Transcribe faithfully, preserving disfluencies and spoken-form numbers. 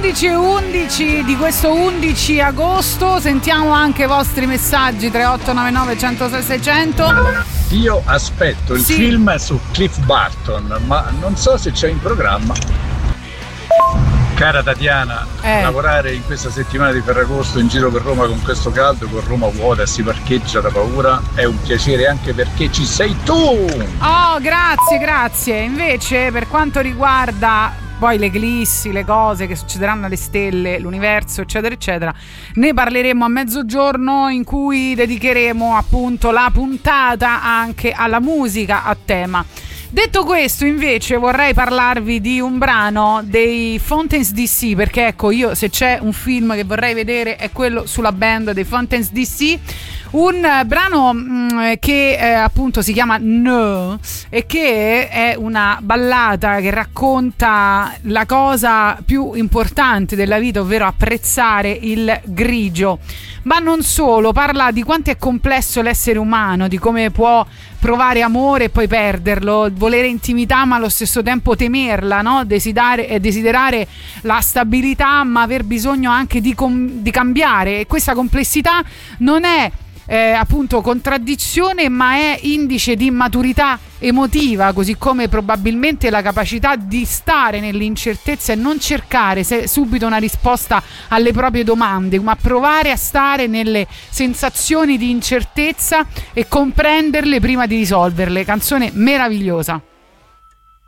undici e undici di questo undici agosto. Sentiamo anche i vostri messaggi tre otto nove nove uno zero sei sei zero zero. Io aspetto il sì. film su Cliff Burton, ma non so se c'è in programma. Cara Tatiana, eh. lavorare in questa settimana di Ferragosto in giro per Roma con questo caldo, con Roma vuota e si parcheggia da paura, è un piacere anche perché ci sei tu! Oh, grazie, grazie. Invece, per quanto riguarda poi le eclissi, le cose che succederanno alle stelle, l'universo, eccetera, eccetera, ne parleremo a mezzogiorno, in cui dedicheremo appunto la puntata anche alla musica a tema. Detto questo, invece, vorrei parlarvi di un brano dei Fountains D C, perché ecco, io se c'è un film che vorrei vedere è quello sulla band dei Fountains D C. Un brano mh, che eh, appunto si chiama No, e che è una ballata che racconta la cosa più importante della vita, ovvero apprezzare il grigio. Ma non solo, parla di quanto è complesso l'essere umano, di come può provare amore e poi perderlo, volere intimità ma allo stesso tempo temerla, no? Desiderare, eh, desiderare la stabilità ma aver bisogno anche di, com- di cambiare, e questa complessità non è Eh, appunto contraddizione, ma è indice di maturità emotiva, così come probabilmente la capacità di stare nell'incertezza e non cercare se- subito una risposta alle proprie domande, ma provare a stare nelle sensazioni di incertezza e comprenderle prima di risolverle. Canzone meravigliosa.